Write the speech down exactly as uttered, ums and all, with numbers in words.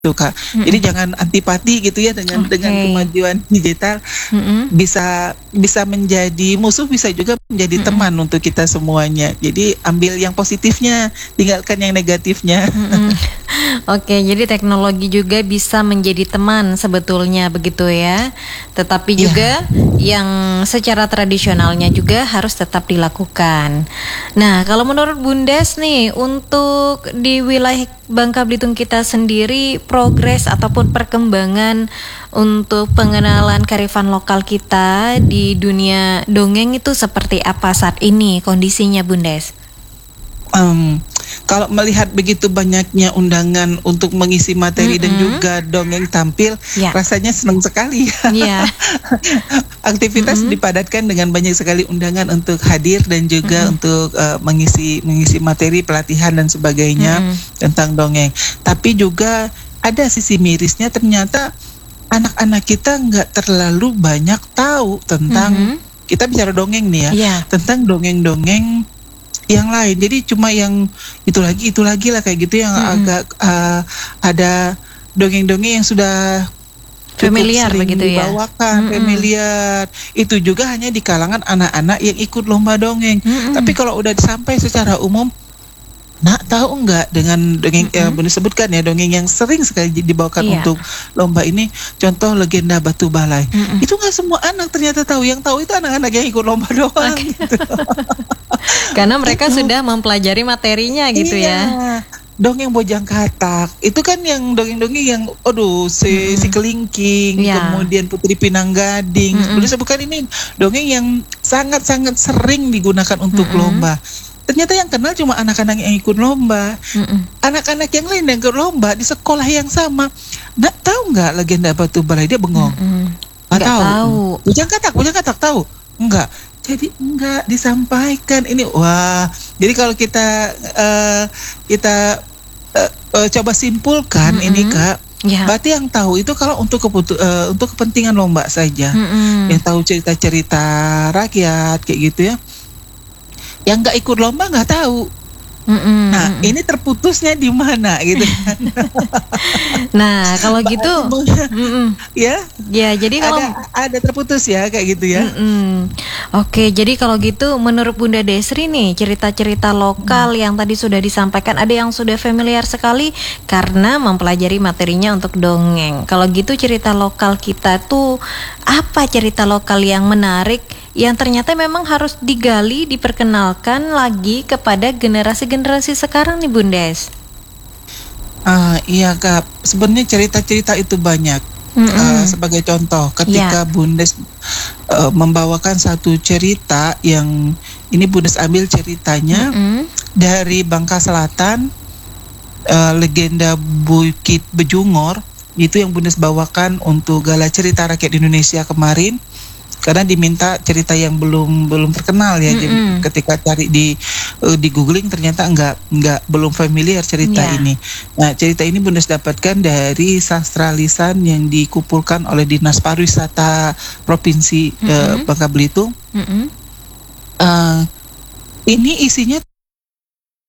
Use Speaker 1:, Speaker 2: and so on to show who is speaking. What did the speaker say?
Speaker 1: gitu, Kak. Jadi
Speaker 2: Mhm.
Speaker 1: jangan antipati gitu ya dengan dengan
Speaker 2: Oke.
Speaker 1: kemajuan digital,
Speaker 2: Mhm.
Speaker 1: bisa bisa menjadi musuh, bisa juga menjadi
Speaker 2: Mhm.
Speaker 1: teman untuk kita semuanya. Jadi ambil yang positifnya, tinggalkan yang negatifnya.
Speaker 2: Mhm. Oke, jadi teknologi juga bisa menjadi teman sebetulnya begitu ya. Tetapi
Speaker 1: Iya.
Speaker 2: juga yang secara tradisionalnya juga harus tetap dilakukan. Nah, kalau menurut Bundes nih, untuk di wilayah Bangka Belitung kita sendiri, progres ataupun perkembangan untuk pengenalan kearifan lokal kita di dunia dongeng itu seperti apa saat ini kondisinya, Bundes?
Speaker 1: Mmm, kalau melihat begitu banyaknya undangan untuk mengisi materi dan
Speaker 2: Mhm.
Speaker 1: juga dongeng tampil,
Speaker 2: Ya.
Speaker 1: rasanya senang sekali.
Speaker 2: Iya.
Speaker 1: Aktivitas
Speaker 2: Mhm.
Speaker 1: dipadatkan dengan banyak sekali undangan untuk hadir dan juga
Speaker 2: Mhm.
Speaker 1: untuk, eee, mengisi mengisi materi pelatihan dan sebagainya
Speaker 2: Mhm.
Speaker 1: tentang dongeng. Tapi juga ada sisi mirisnya, ternyata anak-anak kita nggak terlalu banyak tahu tentang,
Speaker 2: Mhm.
Speaker 1: kita bicara dongeng nih ya,
Speaker 2: Iya.
Speaker 1: tentang dongeng-dongeng yang lain. Jadi cuma yang itu lagi itu lagi lah kayak gitu yang
Speaker 2: Mhm.
Speaker 1: agak, eee, ada dongeng-dongeng yang sudah cukup
Speaker 2: Familiar
Speaker 1: sering
Speaker 2: begitu ya?
Speaker 1: dibawakan,
Speaker 2: Mhm.
Speaker 1: familiar. Itu juga hanya di kalangan anak-anak yang ikut lomba dongeng. Tapi
Speaker 2: Mhm.
Speaker 1: kalau udah sampai secara umum, "Nak, tahu nggak dengan dongeng," eee,
Speaker 2: Mhm.
Speaker 1: Bunda sebutkan ya, dongeng yang sering sekali di dibawakan
Speaker 2: Iya.
Speaker 1: untuk lomba ini, contoh legenda Batu Balai.
Speaker 2: Mhm.
Speaker 1: Itu nggak semua anak ternyata tahu, yang tahu itu anak-anak yang ikut lomba doang
Speaker 2: Oke.
Speaker 1: gitu.
Speaker 2: Karena mereka
Speaker 1: Itu.
Speaker 2: sudah mempelajari materinya gitu
Speaker 1: Iya,
Speaker 2: ya?
Speaker 1: dongeng Bojang Katak, itu kan yang dongeng-dongeng yang aduh si si
Speaker 2: Mhm.
Speaker 1: Kelingking,
Speaker 2: Iya.
Speaker 1: kemudian Putri Pinang Gading. Bunda
Speaker 2: Mhm.
Speaker 1: sebutkan ini dongeng yang sangat-sangat sering digunakan untuk
Speaker 2: Mhm.
Speaker 1: lomba. Ternyata yang kenal cuma anak-anak yang ikut lomba.
Speaker 2: Mhm.
Speaker 1: Anak-anak yang lain yang ikut lomba di sekolah yang sama, "Nak, tahu nggak legenda Batu Balai?" Dia bengong,
Speaker 2: Mhm.
Speaker 1: "Nggak
Speaker 2: Nggak
Speaker 1: tahu." Mmm,
Speaker 2: tahu.
Speaker 1: "Bojang Katak Bojang Katak tahu?" "Enggak." Jadi enggak disampaikan ini. Wah, jadi kalau kita, eee, kita, eee eee, coba simpulkan ini,
Speaker 2: Mhm.
Speaker 1: Kak,
Speaker 2: Iya.
Speaker 1: berarti yang tahu itu kalau untuk kebutu eee, untuk kepentingan lomba saja. Yang
Speaker 2: Mhm.
Speaker 1: tahu cerita-cerita rakyat kayak gitu ya. Yang nggak ikut lomba nggak tahu.
Speaker 2: Mhm
Speaker 1: Nah,
Speaker 2: mhm.
Speaker 1: ini terputusnya di mana gitu kan.
Speaker 2: Nah, kalau gitu
Speaker 1: Berarti Bunda
Speaker 2: mhm.
Speaker 1: ya,
Speaker 2: Ya, jadi
Speaker 1: ada
Speaker 2: kalau
Speaker 1: ada terputus ya kayak gitu ya.
Speaker 2: Mhm. Oke, jadi kalau gitu menurut Bunda Desri nih, cerita-cerita
Speaker 1: Mhm.
Speaker 2: lokal yang tadi sudah disampaikan, ada yang sudah familiar sekali karena mempelajari materinya untuk dongeng. Kalau gitu cerita lokal kita tuh, apa cerita lokal yang menarik, yang ternyata memang harus digali, diperkenalkan lagi kepada generasi-generasi sekarang nih, Bundes?
Speaker 1: Ah, iya, Kak. Sebenarnya cerita-cerita itu banyak. Eee,
Speaker 2: Mhm.
Speaker 1: sebagai contoh,
Speaker 2: Iya.
Speaker 1: ketika Bundes, eee, membawakan satu cerita yang ini Bundes ambil ceritanya
Speaker 2: Mhm.
Speaker 1: dari Bangka Selatan, eee, legenda Bukit Bejungor, itu yang Bundes bawakan untuk Gala Cerita Rakyat Indonesia kemarin, karena diminta cerita yang belum belum terkenal ya. Jadi
Speaker 2: Mhm.
Speaker 1: ketika cari di, eee, di-googling ternyata enggak enggak belum familiar cerita
Speaker 2: Iya.
Speaker 1: ini. Nah, cerita ini Bundes dapatkan dari sastra lisan yang dikumpulkan oleh Dinas Pariwisata Provinsi, eee,
Speaker 2: Mhm.
Speaker 1: Bangka Belitung.
Speaker 2: Mhm.
Speaker 1: Eee, ini isinya